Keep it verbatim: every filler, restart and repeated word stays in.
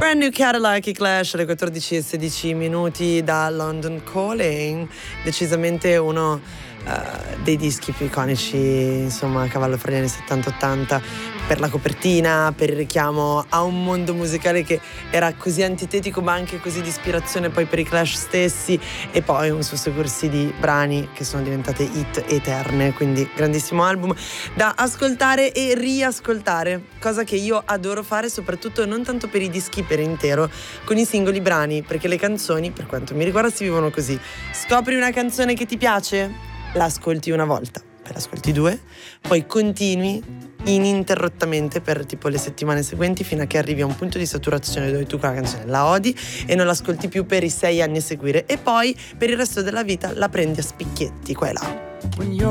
Brand New Cadillac, i Clash, alle quattordici e sedici minuti da London Calling, decisamente uno uh, dei dischi più iconici, insomma, a cavallo fra gli anni settanta ottanta, per la copertina, per il richiamo a un mondo musicale che era così antitetico ma anche così di ispirazione poi per i Clash stessi, e poi un susseguirsi di brani che sono diventate hit eterne, quindi grandissimo album da ascoltare e riascoltare, cosa che io adoro fare, soprattutto non tanto per i dischi per intero, con i singoli brani, perché le canzoni, per quanto mi riguarda, si vivono così: scopri una canzone che ti piace, la ascolti una volta, poi l'ascolti due, poi continui ininterrottamente per tipo le settimane seguenti fino a che arrivi a un punto di saturazione dove tu quella canzone la odi e non l'ascolti più per i sei anni a seguire, e poi per il resto della vita la prendi a spicchietti qua e là.